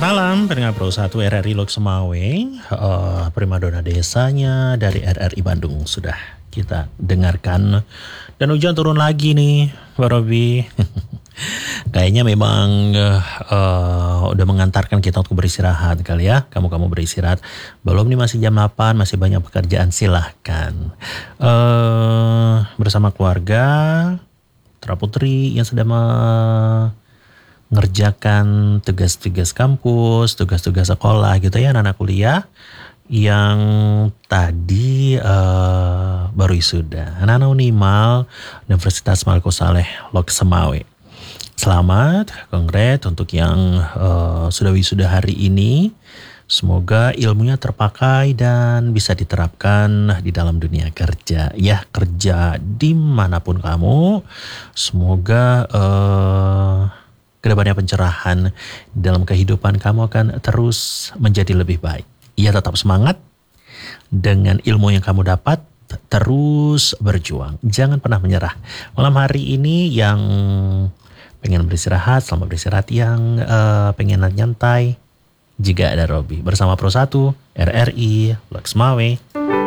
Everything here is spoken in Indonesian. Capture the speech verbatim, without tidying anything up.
Malam pendengar Pro satu R R I Lok Semawe, uh, primadona desanya dari R R I Bandung sudah kita dengarkan. Dan hujan turun lagi nih, Pak Robi. Kayaknya memang uh, udah mengantarkan kita untuk beristirahat kali ya. Kamu-kamu beristirahat. Belum nih, masih jam delapan, masih banyak pekerjaan, silahkan. Uh, bersama keluarga, Putra Putri yang sedang mengerjakan tugas-tugas kampus, tugas-tugas sekolah gitu ya, anak-anak kuliah yang tadi uh, baru wisuda. Anak-anak Unimal Universitas Maliku Saleh Lok Semawe. Selamat, kongres untuk yang uh, sudah wisuda hari ini. Semoga ilmunya terpakai dan bisa diterapkan di dalam dunia kerja. Ya, kerja dimanapun kamu. Semoga uh, kedepannya pencerahan dalam kehidupan kamu akan terus menjadi lebih baik. Ya, tetap semangat dengan ilmu yang kamu dapat. Terus berjuang. Jangan pernah menyerah. Malam hari ini yang pengen beristirahat, selamat beristirahat. Yang uh, pengen nyantai, jika ada Robi. Bersama Pro satu, R R I, Lok Semawe.